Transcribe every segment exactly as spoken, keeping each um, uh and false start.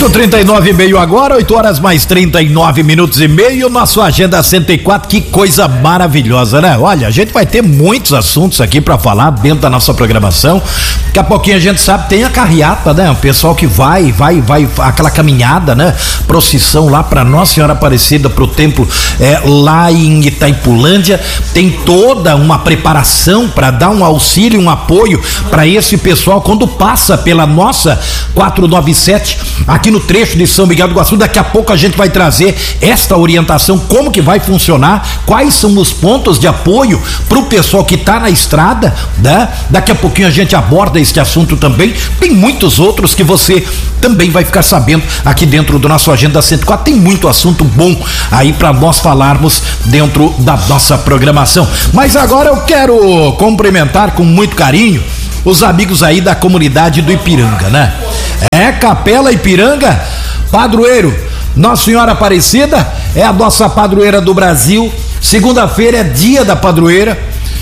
oito e trinta e nove e meio agora, oito horas mais trinta e nove minutos e meio, nosso Agenda cento e quatro, que coisa maravilhosa, né? Olha, a gente vai ter muitos assuntos aqui pra falar dentro da nossa programação. Daqui a pouquinho a gente sabe, tem a carreata, né? O pessoal que vai, vai, vai, aquela caminhada, né? Procissão lá pra Nossa Senhora Aparecida, pro templo é, lá em Itaipulândia. Tem toda uma preparação pra dar um auxílio, um apoio pra esse pessoal quando passa pela nossa quatrocentos e noventa e sete aqui no trecho de São Miguel do Iguaçu. Daqui a pouco a gente vai trazer esta orientação, como que vai funcionar, quais são os pontos de apoio para o pessoal que está na estrada, né? Daqui a pouquinho a gente aborda este assunto também. Tem muitos outros que você também vai ficar sabendo aqui dentro do nosso Agenda cento e quatro. Tem muito assunto bom aí para nós falarmos dentro da nossa programação. Mas agora eu quero cumprimentar com muito carinho os amigos aí da comunidade do Ipiranga, né? É, Capela Ipiranga, padroeiro Nossa Senhora Aparecida é a nossa padroeira do Brasil. Segunda-feira é dia da padroeira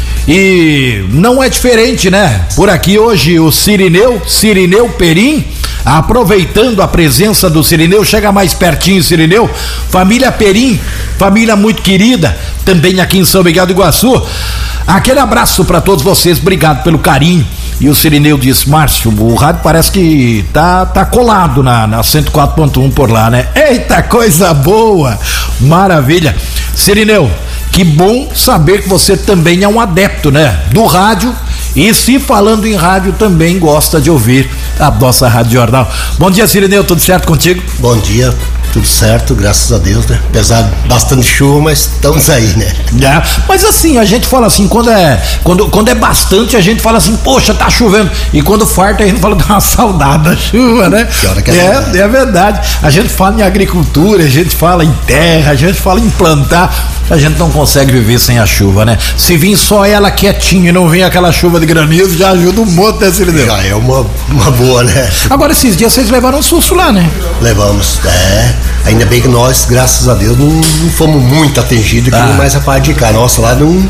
e não é diferente, né? Por aqui hoje o Cirineu, Cirineu Perim, aproveitando a presença do Cirineu, chega mais pertinho, Cirineu, família Perim, família muito querida, também aqui em São Miguel do Iguaçu. Aquele abraço para todos vocês, obrigado pelo carinho. E o Cirineu disse: Márcio, o rádio parece que tá, tá colado na, na cento e quatro ponto um por lá, né? Eita, coisa boa, maravilha. Cirineu, que bom saber que você também é um adepto, né? Do rádio, e se falando em rádio também gosta de ouvir a nossa Rádio Jornal. Bom dia, Cirineu, tudo certo contigo? Bom dia. Tudo certo, graças a Deus, né? Apesar de bastante chuva, mas estamos aí, né? É, mas assim, a gente fala assim, quando é, quando, quando é bastante, a gente fala assim, poxa, tá chovendo. E quando farta, a gente fala, dá uma saudade da chuva, né? Que hora que é, é, verdade. é verdade. A gente fala em agricultura, a gente fala em terra, a gente fala em plantar. A gente não consegue viver sem a chuva, né? Se vir só ela quietinha e não vir aquela chuva de granizo, já ajuda um monte, né, Cirineu? Já é uma, uma boa, né? Agora, esses dias vocês levaram um susto lá, né? Levamos, é. Ainda bem que nós, graças a Deus, não, não fomos muito atingidos, que ah. mais a parte de cá. Nossa, lá deu, um,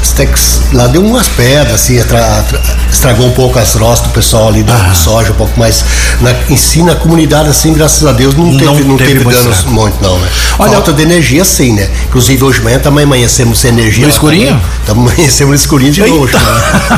lá deu umas pedras, assim, atra, atra, estragou um pouco as roças do pessoal ali da ah. soja, um pouco mais. Na, em si, na comunidade, assim, graças a Deus, não teve, não não teve, teve danos muito, não, né? Olha, falta de energia, sim, né? Inclusive, hoje de manhã também amanhecemos sem energia. No escurinho? Também amanhecemos no escurinho de novo. Né?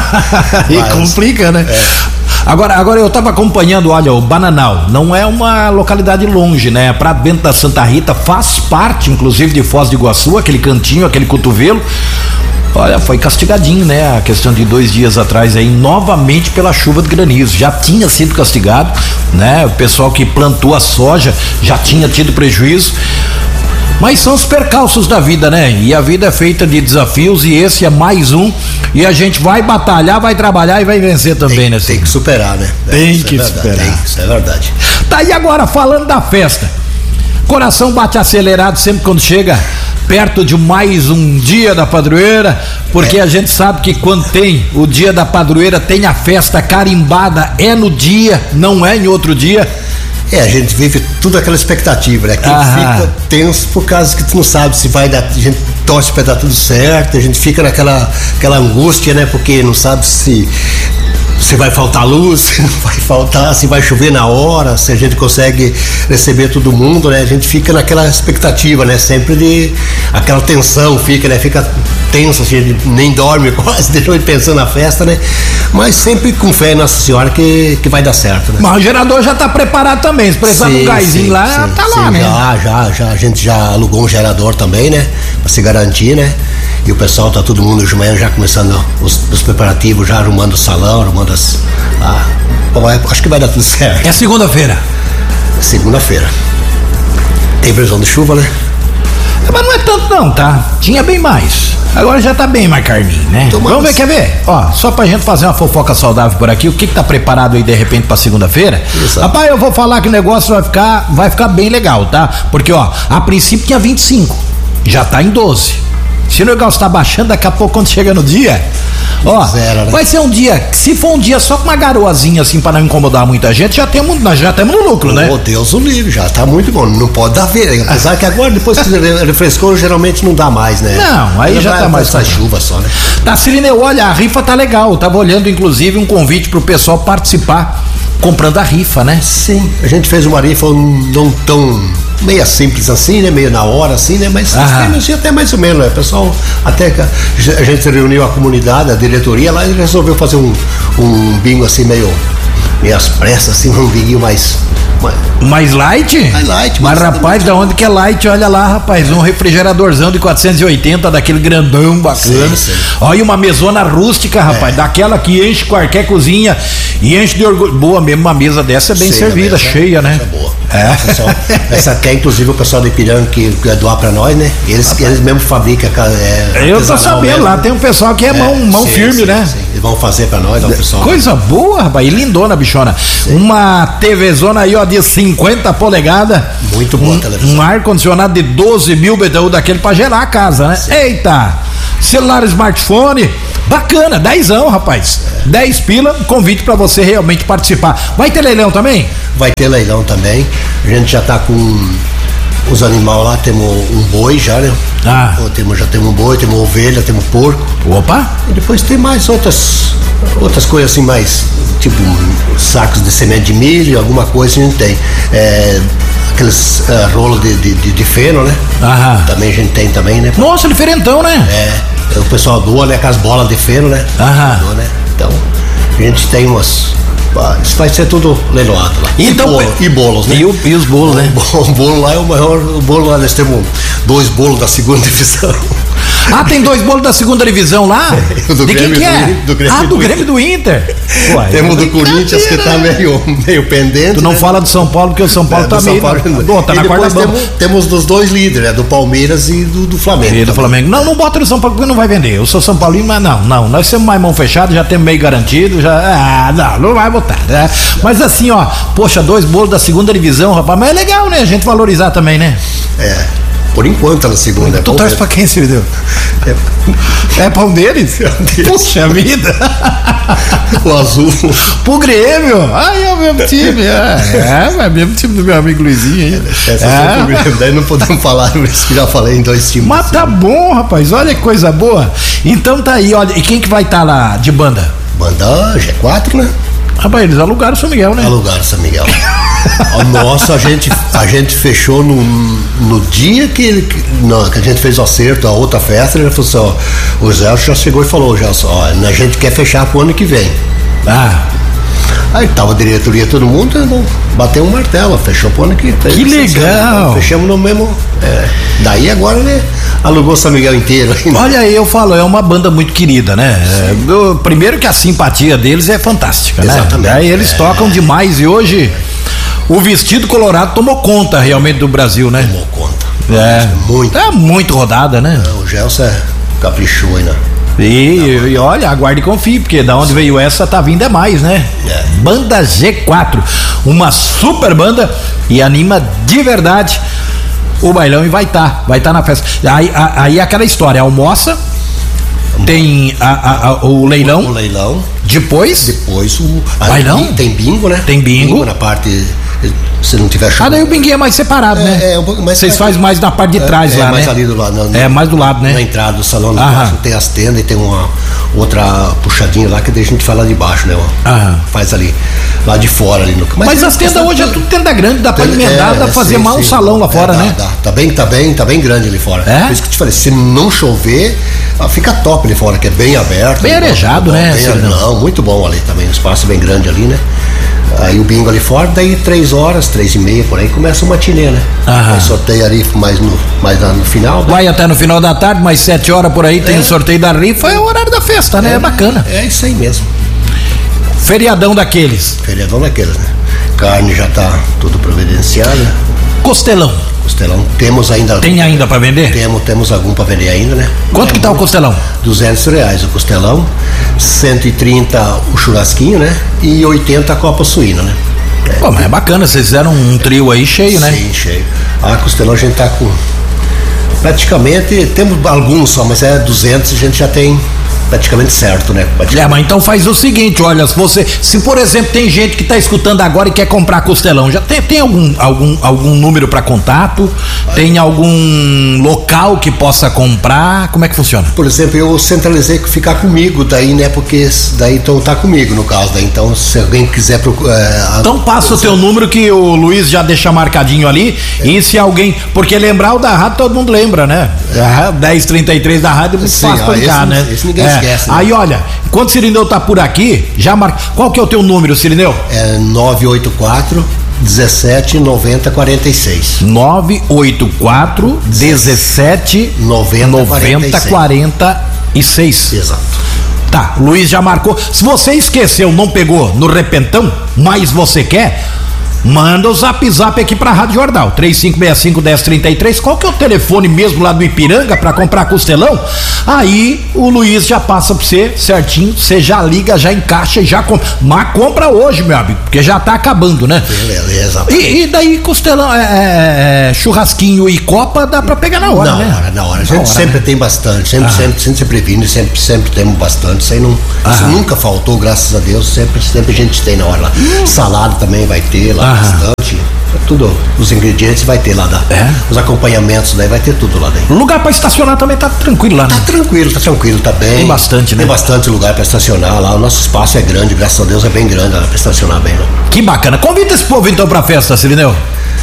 E mas, complica, né? É. Agora, agora eu estava acompanhando, olha, o Bananal não é uma localidade longe, né? Pra dentro da Santa Rita, faz parte, inclusive, de Foz do Iguaçu, aquele cantinho, aquele cotovelo. Olha, foi castigadinho, né? A questão de dois dias atrás aí, novamente pela chuva de granizo. Já tinha sido castigado, né? O pessoal que plantou a soja já tinha tido prejuízo. Mas são os percalços da vida, né? E a vida é feita de desafios e esse é mais um. E a gente vai batalhar, vai trabalhar e vai vencer também, tem, né? Tem que superar, né? Tem isso que é superar. Tem, isso é verdade. Tá, e agora, falando da festa. Coração bate acelerado sempre quando chega perto de mais um dia da padroeira, porque é. a gente sabe que quando tem o dia da padroeira, tem a festa carimbada, é no dia, não é em outro dia. É, a gente vive tudo aquela expectativa, né? Quem fica tenso por causa que tu não sabe se vai dar, a gente torce pra dar tudo certo, a gente fica naquela aquela angústia, né? Porque não sabe se se vai faltar luz, se não vai faltar, se vai chover na hora, se a gente consegue receber todo mundo, né? A gente fica naquela expectativa, né? Sempre de aquela tensão, fica, né? Fica tenso, assim, a gente nem dorme quase, deixa eu pensando na festa, né? Mas sempre com fé em Nossa Senhora que, que vai dar certo, né? Mas o gerador já tá preparado também, se precisar de um gásinho lá, sim, tá lá, sim, né? Já, já, já, a gente já alugou um gerador também, né? Pra se garantir, né? E o pessoal tá todo mundo de manhã já começando os, os preparativos, já arrumando o salão, arrumando as... Ah, bom, acho que vai dar tudo certo. É segunda-feira? Segunda-feira. Tem previsão de chuva, né? Mas não é tanto não, tá? Tinha bem mais. Agora já tá bem mais carninho, né? Tô Vamos ver, quer ver? Ó, só pra gente fazer uma fofoca saudável por aqui, o que que tá preparado aí de repente pra segunda-feira? Rapaz, eu vou falar que o negócio vai ficar, vai ficar bem legal, tá? Porque, ó, a princípio tinha vinte e cinco, já tá em doze. Se o negócio tá baixando, daqui a pouco quando chega no dia, ó, Zero, né? Vai ser um dia, se for um dia só com uma garoazinha assim pra não incomodar muita gente, já temos, nós já temos no lucro, né? Oh, Deus o livre, já tá muito bom, não pode dar ver, apesar que agora depois que refrescou geralmente não dá mais, né? Não, aí já, já tá mais essa chuva só, né? Tá, Cirineu, olha, a rifa tá legal, tava olhando inclusive um convite pro pessoal participar comprando a rifa, né? Sim, a gente fez uma rifa não tão meio simples assim, né? Meio na hora assim, né? Mas assim, até mais ou menos, né? O pessoal, até que a gente reuniu a comunidade, a diretoria lá e resolveu fazer um, um bingo assim meio, meio às pressas, assim, um binguinho mais... Mais light? Mais light. Mas rapaz, da onde que é light? Olha lá, rapaz, um refrigeradorzão de quatrocentos e oitenta, daquele grandão bacana. Sim, sim. Olha, uma mesona rústica, rapaz, é. daquela que enche qualquer cozinha e enche de orgulho. Boa mesmo, uma mesa dessa é bem Sim, servida, mesa, cheia, né? É boa. É. Pessoal, essa aqui é inclusive o pessoal de Ipiranga que quer doar pra nós, né? Eles, eles mesmo fabricam. É, eu tô sabendo, mesmo. Lá tem um pessoal que é, é mão, mão sim, firme, sim, né? Sim. Eles vão fazer pra nós, ó, pessoal. Coisa boa, rapaz, e lindona, bichona. Sim. Uma TVzona aí, ó, de cinquenta polegadas. Muito boa um, a televisão. Um ar-condicionado de doze mil B T U daquele pra gelar a casa, né? Sim. Eita! Celular, smartphone, bacana, dezão, rapaz. É. dez pila, convite pra você realmente participar. Vai ter leilão também? Vai ter leilão também. A gente já tá com os animais lá, temos um boi já, né? Ah. Temos, já temos um boi, temos ovelha, temos porco. Opa! E depois tem mais outras, outras coisas assim, mais, tipo sacos de semente de milho, alguma coisa a gente tem. É, aqueles uh, rolos de, de, de, de feno, né? Aham. Também a gente tem também, né? Nossa, diferentão, né? É, o pessoal doa, né? Com as bolas de feno, né? Aham. Doa, né? Então, a gente tem umas... Isso vai ser tudo leiloado lá. Então, e, bolo, e bolos, né? E, o, e os bolos, né? O, o bolo lá é o maior. O bolo lá, nós temos dois bolos da segunda divisão. Ah, tem dois bolos da segunda divisão lá? É, do de Grêmio, quem que é? Do, do Grêmio, ah, do, do Grêmio do Inter. Ué, temos do Corinthians que tá meio, meio pendente. Tu não né? fala do São Paulo, porque o São Paulo é, tá meio. Paulo, na, bom, tá e na depois temos, temos dos dois líderes, né? Do Palmeiras e do, do Flamengo. E do Flamengo. Não, não bota no São Paulo porque não vai vender. Eu sou São Paulino, mas não, não. Nós temos mais mão fechada, já temos meio garantido. Já, ah, não, não vai botar. Né? Mas assim, ó, poxa, dois bolos da segunda divisão, rapaz, mas é legal, né? A gente valorizar também, né? É. Por enquanto na segunda. Tu torce pra quem, Cirideu? É, é pão deles? Puxa vida! O azul. Pro Grêmio! Ai, é o mesmo time. É, é, é o mesmo time do meu amigo Luizinho aí. Essa é, pro Grêmio, daí não podemos falar isso que já falei em dois times. Mas tá bom, rapaz, olha que coisa boa. Então tá aí, olha, e quem que vai estar tá lá de banda? Banda G quatro, né? Rapaz, eles alugaram São Miguel, né? Alugaram São Miguel. Nossa, a gente, a gente fechou no, no dia que, ele, não, que a gente fez o acerto, a outra festa, ele falou assim, ó, o Zé já chegou e falou, já, ó, a gente quer fechar pro ano que vem. Ah. Aí tava a diretoria, todo mundo, então, bateu um martelo, fechou pro ano que vem. Que legal! Fechamos no mesmo. É, daí agora ele né, alugou São Miguel inteiro. Olha aí, eu falo, é uma banda muito querida, né? É, eu, primeiro que a simpatia deles é fantástica, Exatamente. Né? Aí eles é. tocam demais e hoje o vestido colorado tomou conta realmente do Brasil, né? Tomou conta. É, muito. É muito rodada, né? É, o Gelson é caprichou aí, né? E, e olha, aguarde e confie, porque da onde Sim. veio essa tá vindo é mais, né? É. Banda G quatro, uma super banda e anima de verdade o bailão e vai estar, tá, vai estar tá na festa. Aí, a, aí aquela história, almoça, tem a, a, a, o leilão. O, o leilão. Depois? Depois o bailão. Tem bingo, né? Tem bingo. bingo na parte. Se não tiver show. Ah, daí o binguinho é mais separado, é, né? É, um pouco mais Vocês fazem mais na parte de trás é, lá, é, né? É mais ali do lado. No, é mais do lado, né? Na entrada do salão, baixo, tem as tendas e tem uma outra puxadinha lá que daí a gente faz lá de baixo, né? Aham. Faz ali, lá de fora ali. No, mas mas é, as tendas hoje é tudo tenda grande, dá pra emendar, é, dá pra fazer sim, mal um sim, salão lá é, fora, dá, né? Dá, tá bem, tá bem, tá bem grande ali fora. É? Por isso que eu te falei, se não chover, fica top ali fora, que é bem aberto. Bem arejado, né? Bem, não, muito bom ali também, um espaço bem grande ali, né? Aí o bingo ali fora, daí três horas, três e meia, por aí começa o matinê, né? Aham. Aí sorteio a rifa mais no, mais lá no final. Vai até no final da tarde, mais sete horas por aí, tem o é. sorteio da rifa, é o horário da festa, né? É, é bacana. É isso aí mesmo. Feriadão daqueles. Feriadão daqueles, né? Carne já tá tudo providenciado. Costelão. Costelão, temos ainda. Tem ainda para vender? Temos, temos algum para vender ainda, né? Quanto é, que tá o costelão? duzentos reais o costelão, cento e trinta o churrasquinho, né? E oitenta a copa suína, né? É, Pô, mas é bacana, vocês fizeram um trio aí cheio, sim, né? Sim, cheio. A costelão a gente tá com. Praticamente, temos alguns só, mas é duzentos, a gente já tem praticamente certo, né? É, mas então faz o seguinte, olha, se você, se por exemplo tem gente que está escutando agora e quer comprar costelão, já tem, tem algum, algum, algum número para contato? Aí. Tem algum local que possa comprar? Como é que funciona? Por exemplo, eu centralizei que ficar comigo daí, né? Porque daí então tá comigo no caso, daí então se alguém quiser procurar. É, então passa o teu número que o Luiz já deixa marcadinho ali, é. E se alguém, porque lembrar o da rádio todo mundo lembra, né? É. dez trinta e três da rádio é muito fácil pra ligar, né? Esse ninguém é. esquece. Né? Aí olha, enquanto o Cirineu tá por aqui, já marca. Qual que é o teu número, Cirineu? É nove oito quatro dezessete noventa quarenta e seis. nove oito quatro dezessete noventa quarenta e seis. Exato. Tá, Luiz já marcou. Se você esqueceu, não pegou no repentão, mas você quer, manda o zap zap aqui pra Rádio Jornal, três cinco seis cinco, um zero três três. Qual que é o telefone mesmo lá do Ipiranga pra comprar costelão? Aí o Luiz já passa pra você certinho, você já liga, já encaixa e já compra. Mas compra hoje, meu amigo, porque já tá acabando, né? Beleza. E, e daí costelão, é, é, churrasquinho e copa dá pra pegar na hora, na né? Na hora, na hora. A gente hora, sempre né? tem bastante, sempre, sempre, sempre se previne, sempre, sempre temos bastante. Isso aí não, isso nunca faltou, graças a Deus, sempre, sempre a gente tem na hora lá. Hum. Salada também vai ter lá. Bastante, tudo, os ingredientes vai ter lá, da, é? Os acompanhamentos daí vai ter tudo lá daí. Lugar pra estacionar também tá tranquilo lá, né? Tá tranquilo, tá tranquilo, tá bem. Tem bastante, né? Tem bastante lugar pra estacionar lá, o nosso espaço é grande, graças a Deus é bem grande lá pra estacionar bem lá. Que bacana, convida esse povo então pra festa, Cirineu.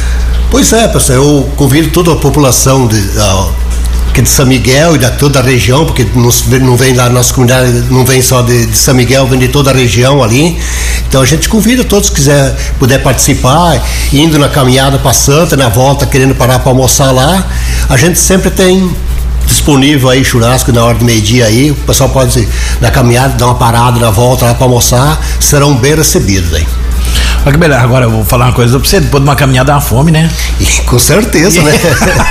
Pois é, pessoal, eu convido toda a população de, uh, aqui de São Miguel e da toda a região, porque não, não vem lá, nossa comunidade não vem só de, de São Miguel, vem de toda a região ali. Então a gente convida todos que quiser, puder participar, indo na caminhada para Santa, na volta, querendo parar para almoçar lá. A gente sempre tem disponível aí churrasco na hora do meio-dia aí, o pessoal pode na caminhada dar uma parada na volta lá para almoçar, serão bem recebidos aí. Olha que beleza, agora eu vou falar uma coisa pra você, depois de uma caminhada dá uma fome, né? E, com certeza, né?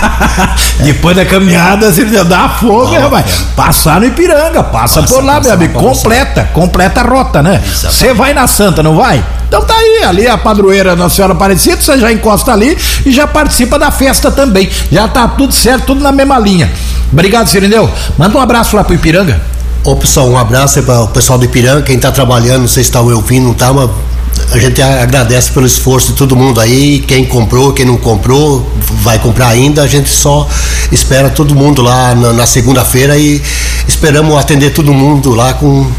Depois da caminhada você dá uma fome, oh, rapaz. É. Passar no Ipiranga, passa, passa por lá, passa, meu amigo, completa, completa a rota, né? Você vai na Santa, não vai? Então tá aí, ali a padroeira Nossa Senhora Aparecida, você já encosta ali e já participa da festa também, já tá tudo certo, tudo na mesma linha. Obrigado, Cirineu, manda um abraço lá pro Ipiranga. Ô pessoal, um abraço aí para o pessoal do Ipiranga, quem tá trabalhando, não sei se tá ouvindo, não tá, mas a gente agradece pelo esforço de todo mundo aí, quem comprou, quem não comprou, vai comprar ainda, a gente só espera todo mundo lá na, na segunda-feira e esperamos atender todo mundo lá com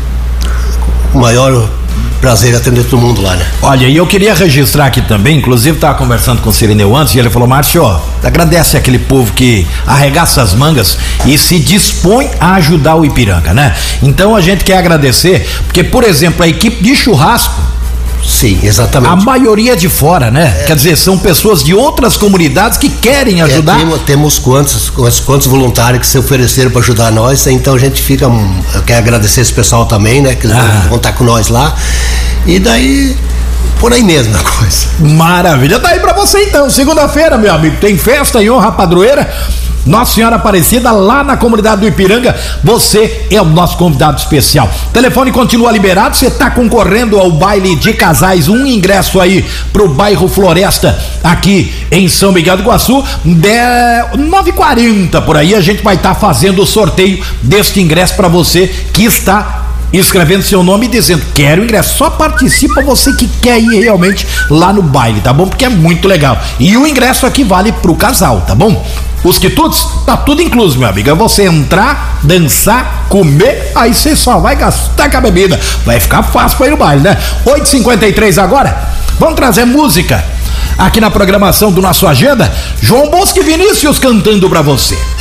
o maior prazer atender todo mundo lá, né? Olha, e eu queria registrar aqui também, inclusive estava conversando com o Cirineu antes e ele falou, Márcio, ó, agradece aquele povo que arregaça as mangas e se dispõe a ajudar o Ipiranga, né? Então a gente quer agradecer, porque por exemplo, a equipe de churrasco, sim, exatamente. A maioria é de fora, né? É. Quer dizer, são pessoas de outras comunidades que querem ajudar. É, temos, temos quantos, quantos voluntários que se ofereceram para ajudar nós, então a gente fica, eu quero agradecer esse pessoal também, né? Que ah. vão estar com nós lá. E daí, por aí mesmo a coisa. Maravilha, tá aí pra você então, segunda-feira, meu amigo, tem festa em honra à padroeira Nossa Senhora Aparecida, lá na comunidade do Ipiranga. Você é o nosso convidado especial. O telefone continua liberado, você está concorrendo ao baile de casais, um ingresso aí pro bairro Floresta, aqui em São Miguel do Iguaçu, nove e quarenta por aí, a gente vai estar tá fazendo o sorteio deste ingresso para você que está escrevendo seu nome e dizendo, quero ingresso. Só participa você que quer ir realmente lá no baile, tá bom? Porque é muito legal. E o ingresso aqui vale pro casal, tá bom? Os quitutes, tá tudo incluso, meu amigo. É você entrar, dançar, comer, aí você só vai gastar com a bebida. Vai ficar fácil pra ir no baile, né? oito e cinquenta e três agora. Vamos trazer música aqui na programação do nosso Agenda. João Bosco e Vinícius cantando pra você.